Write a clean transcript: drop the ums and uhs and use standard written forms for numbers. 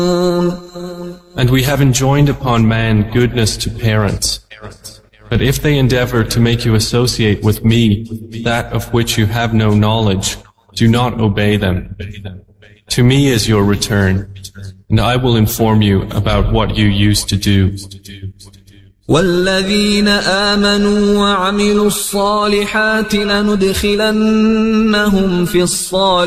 And we have enjoined upon man goodness to parents. But if they endeavor to make you associate with me that of which you have no knowledge, do not obey them. To me is your return, and I will inform you about what you used to do. والذين آمنوا وعملوا الصالحات لندخلنهم في الصالحات